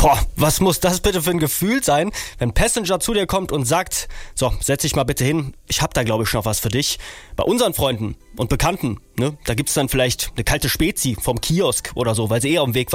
Boah, was muss das bitte für ein Gefühl sein, wenn Passenger zu dir kommt und sagt, so, setz dich mal bitte hin, ich hab da glaube ich noch was für dich. Bei unseren Freunden und Bekannten, ne, da gibt's dann vielleicht eine kalte Spezi vom Kiosk oder so, weil sie auf dem Weg